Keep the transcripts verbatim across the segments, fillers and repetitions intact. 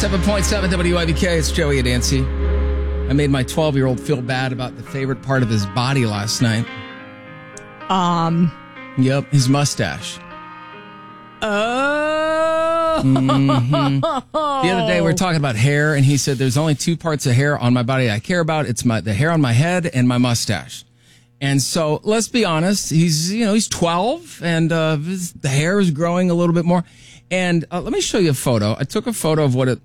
seven point seven W I B K, it's Joey and Nancy. I made my twelve-year-old feel bad about the favorite part of his body last night. Um. Yep, his mustache. Oh. Mm-hmm. The other day we were talking about hair, and he said there's only two parts of hair on my body I care about. It's my the hair on my head and my mustache. And so let's be honest, he's you know he's twelve, and uh, his, the hair is growing a little bit more. And uh, let me show you a photo. I took a photo of what it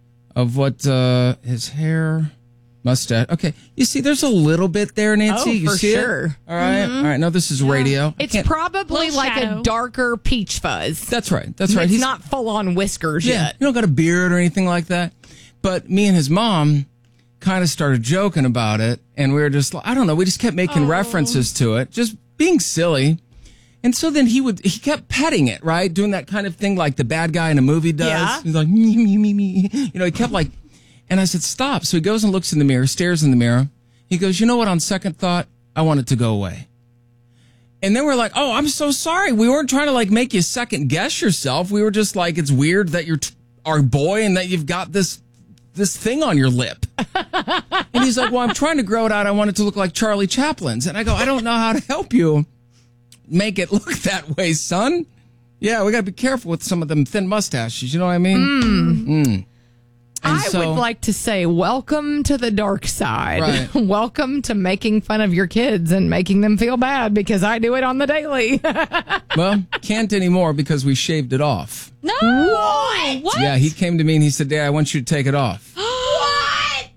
of what uh, his hair. Mustache. Okay. You see, there's a little bit there, Nancy. Oh, you for see sure. It? All right. Mm-hmm. All right. No, this is yeah. radio. It's probably like shadow. a darker peach fuzz. That's right. That's right. It's He's not full on whiskers yeah, yet. You don't got a beard or anything like that. But me and his mom kind of started joking about it. And we were just, I don't know, we just kept making oh. references to it, just being silly. And so then he would, he kept petting it, right? Doing that kind of thing like the bad guy in a movie does. Yeah. He's like, me, me, me, me. You know, he kept like, and I said, stop. So he goes and looks in the mirror, stares in the mirror. He goes, you know what? On second thought, I want it to go away. And then we're like, oh, I'm so sorry. We weren't trying to like make you second guess yourself. We were just like, it's weird that you're t- our boy and that you've got this this thing on your lip. And he's like, well, I'm trying to grow it out. I want it to look like Charlie Chaplin's. And I go, I don't know how to help you make it look that way, son. Yeah, we got to be careful with some of them thin mustaches. You know what I mean? Mm. Mm. I so, would like to say welcome to the dark side. Right. Welcome to making fun of your kids and making them feel bad because I do it on the daily. Well, can't anymore because we shaved it off. No. What? What? Yeah, he came to me and he said, Dad, I want you to take it off. What?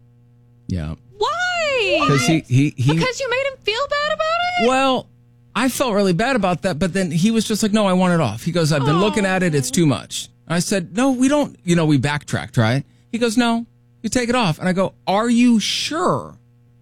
Yeah. Why? Because he, he, he, Because you made him feel bad about it? Well, I felt really bad about that, but then he was just like, no, I want it off. He goes, I've been oh. looking at it. It's too much. I said, no, we don't, you know, we backtracked, right? He goes, no, you take it off. And I go, are you sure?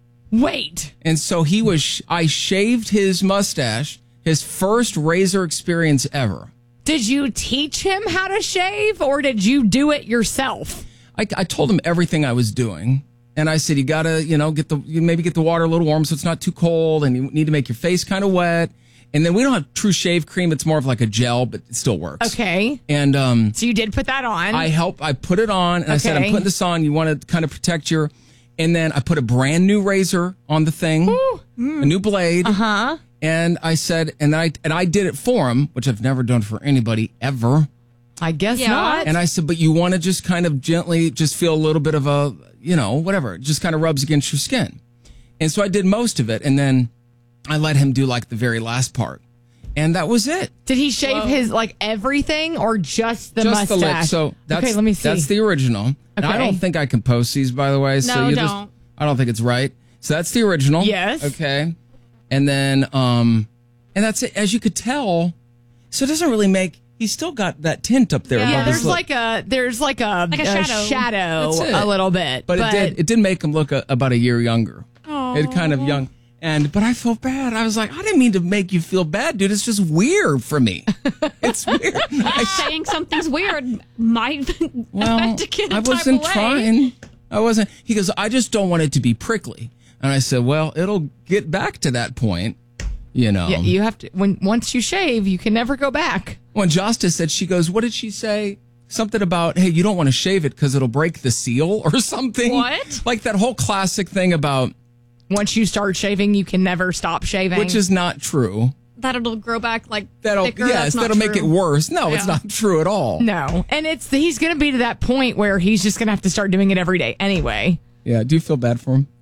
Wait. And so he was, I shaved his mustache, his first razor experience ever. Did you teach him how to shave or did you do it yourself? I, I told him everything I was doing. And I said, you gotta, you know, get the, you maybe get the water a little warm so it's not too cold and you need to make your face kind of wet. And then we don't have true shave cream. It's more of like a gel, but it still works. Okay. And um, so you did put that on. I help. I put it on, and okay. I said, "I'm putting this on. You want to kind of protect your." And then I put a brand new razor on the thing, Ooh. Mm. a new blade. Uh huh. And I said, and I and I did it for him, which I've never done for anybody ever. I guess yeah. not. And I said, but you want to just kind of gently, just feel a little bit of a, you know, whatever, it just kind of rubs against your skin. And so I did most of it, and then I let him do like the very last part. And that was it. Did he shave Whoa. his, like, everything or just the just mustache? The lip. So that's, okay, let me see. That's the original. Okay. And I don't think I can post these, by the way. So no, you don't. Just, I don't think it's right. So that's the original. Yes. Okay. And then, um, and that's it. As you could tell, so it doesn't really make, he's still got that tint up there. Yeah, above there's his lip. like a, there's like a, like a a shadow, shadow a little bit. But, but it did, it did make him look a, about a year younger. Oh. It kind of young. And, but I felt bad. I was like, I didn't mean to make you feel bad, dude. It's just weird for me. It's weird. I, saying something's weird might well, affect a kid I wasn't type of trying. I wasn't. He goes, I just don't want it to be prickly. And I said, well, it'll get back to that point, you know. Yeah, you have to, when, once you shave, you can never go back. When Justice said, she goes, what did she say? Something about, hey, you don't want to shave it because it'll break the seal or something. What? Like that whole classic thing about, once you start shaving, you can never stop shaving. Which is not true. That it'll grow back like that'll, thicker. Yes, that'll true. make it worse. No, yeah. it's not true at all. No. And it's he's going to be to that point where he's just going to have to start doing it every day anyway. Yeah. Do you feel bad for him?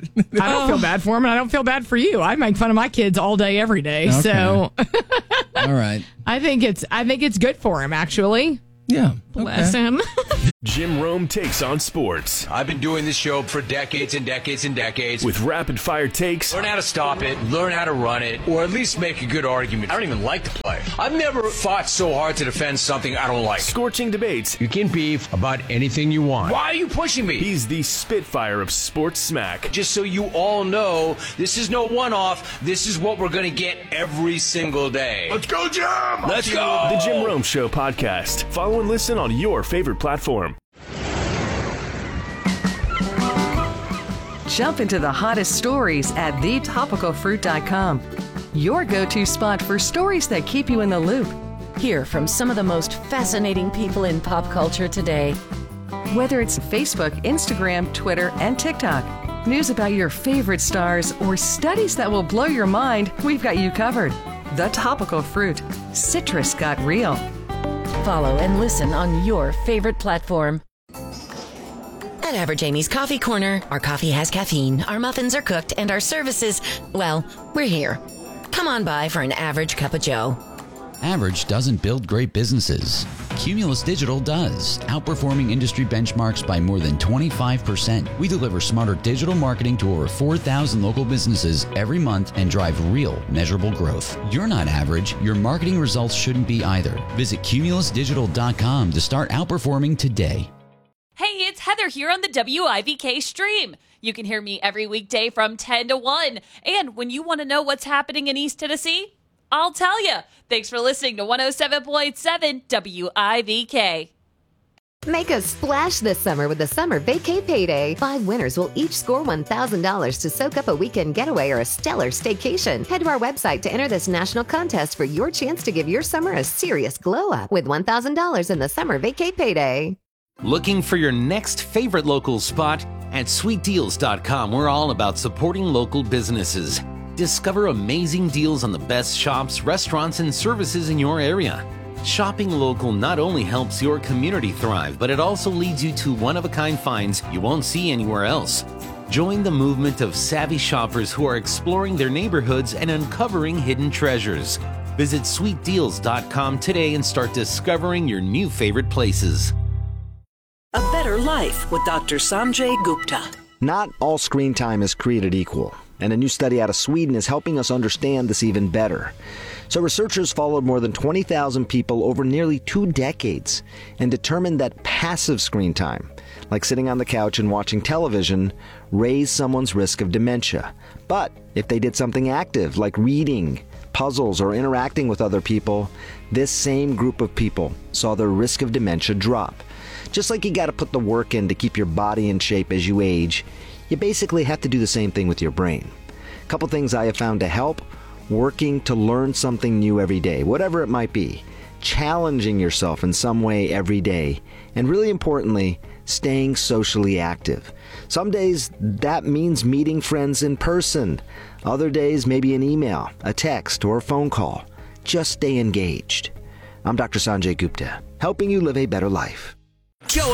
I don't feel bad for him, and I don't feel bad for you. I make fun of my kids all day, every day. Okay. So, all right. I think it's I think it's good for him, actually. Yeah. Bless okay. him. Jim Rome takes on sports. I've been doing this show for decades and decades and decades. With rapid fire takes. Learn how to stop it, learn how to run it, or at least make a good argument. I don't even like the play. I've never fought so hard to defend something I don't like. Scorching debates. You can beef about anything you want. Why are you pushing me? He's the Spitfire of sports smack. Just so you all know, this is no one-off. This is what we're going to get every single day. Let's go, Jim! Let's go! The Jim Rome Show podcast. Follow and listen on your favorite platform. Jump into the hottest stories at the topical fruit dot com. Your go-to spot for stories that keep you in the loop. Hear from some of the most fascinating people in pop culture today. Whether it's Facebook, Instagram, Twitter, and TikTok, news about your favorite stars, or studies that will blow your mind, we've got you covered. The Topical Fruit. Citrus got real. Follow and listen on your favorite platform. At Average Amy's Coffee Corner, our coffee has caffeine, our muffins are cooked, and our services, well, we're here. Come on by for an average cup of joe. Average doesn't build great businesses. Cumulus Digital does, outperforming industry benchmarks by more than twenty-five percent. We deliver smarter digital marketing to over four thousand local businesses every month and drive real, measurable growth. You're not average. Your marketing results shouldn't be either. Visit cumulus digital dot com to start outperforming today. Hey, it's Heather here on the W I V K stream. You can hear me every weekday from ten to one. And when you want to know what's happening in East Tennessee, I'll tell you. Thanks for listening to one oh seven point seven W I V K. Make a splash this summer with the Summer Vacay Payday. Five winners will each score one thousand dollars to soak up a weekend getaway or a stellar staycation. Head to our website to enter this national contest for your chance to give your summer a serious glow up with one thousand dollars in the Summer Vacay Payday. Looking for your next favorite local spot? At sweet deals dot com, we're all about supporting local businesses. Discover amazing deals on the best shops, restaurants, and services in your area. Shopping local not only helps your community thrive, but it also leads you to one-of-a-kind finds you won't see anywhere else. Join the movement of savvy shoppers who are exploring their neighborhoods and uncovering hidden treasures. Visit sweet deals dot com today and start discovering your new favorite places. A Better Life with Doctor Sanjay Gupta. Not all screen time is created equal, and a new study out of Sweden is helping us understand this even better. So researchers followed more than twenty thousand people over nearly two decades and determined that passive screen time, like sitting on the couch and watching television, raised someone's risk of dementia. But if they did something active, like reading, puzzles, or interacting with other people, this same group of people saw their risk of dementia drop. Just like you got to put the work in to keep your body in shape as you age, you basically have to do the same thing with your brain. A couple things I have found to help: working to learn something new every day, whatever it might be, challenging yourself in some way every day, and really importantly, staying socially active. Some days that means meeting friends in person. Other days maybe an email, a text, or a phone call. Just stay engaged. I'm Doctor Sanjay Gupta, helping you live a better life. Joe